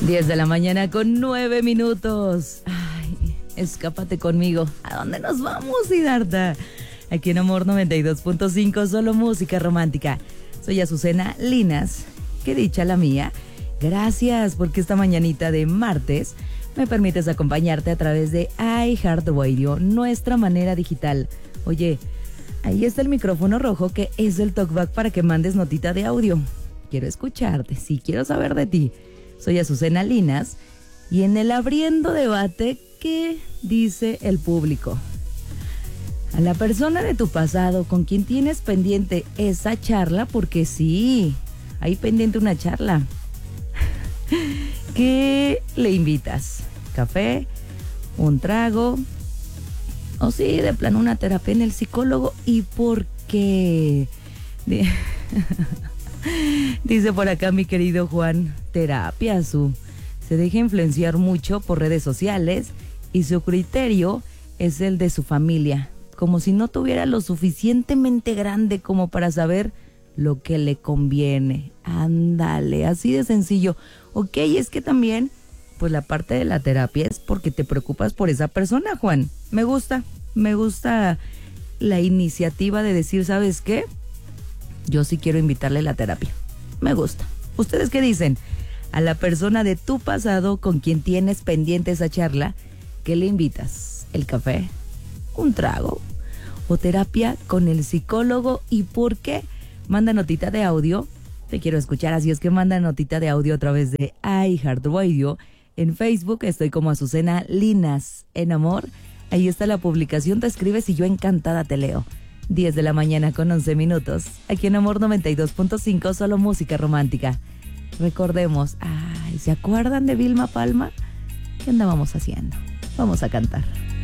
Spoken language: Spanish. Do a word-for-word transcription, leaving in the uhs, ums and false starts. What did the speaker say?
diez de la mañana con nueve minutos. Ay, escápate conmigo. ¿A dónde nos vamos, Siddhartha? Aquí en Amor noventa y dos punto cinco, solo música romántica. Soy Azucena Linas. Qué dicha la mía. Gracias porque esta mañanita de martes me permites acompañarte a través de iHeartRadio, nuestra manera digital. Oye, ahí está el micrófono rojo que es el talkback para que mandes notita de audio. Quiero escucharte, sí, quiero saber de ti. Soy Azucena Linas y en el Abriendo Debate, ¿qué dice el público? A la persona de tu pasado con quien tienes pendiente esa charla, porque sí, hay pendiente una charla. ¿Qué le invitas? ¿Café? ¿Un trago? O sí, de plano una terapia en el psicólogo. ¿Y por qué? Dice por acá mi querido Juan, terapia, su. Se deja influenciar mucho por redes sociales y su criterio es el de su familia, como si no tuviera lo suficientemente grande como para saber lo que le conviene. Ándale, así de sencillo. Ok, es que también, pues la parte de la terapia es porque te preocupas por esa persona, Juan. Me gusta, me gusta la iniciativa de decir, ¿sabes qué? Yo sí quiero invitarle a la terapia. Me gusta. ¿Ustedes qué dicen? A la persona de tu pasado con quien tienes pendiente esa charla, ¿qué le invitas? ¿El café? ¿Un trago? ¿O terapia con el psicólogo? ¿Y por qué? Manda notita de audio. Te quiero escuchar, así es que manda notita de audio a través de iHeartRadio. En Facebook estoy como Azucena Linas. En Amor, ahí está la publicación, te escribes y yo encantada te leo. diez de la mañana con once minutos. Aquí en Amor noventa y dos punto cinco, solo música romántica. Recordemos, ay, ¿se acuerdan de Vilma Palma? ¿Qué andábamos haciendo? Vamos a cantar.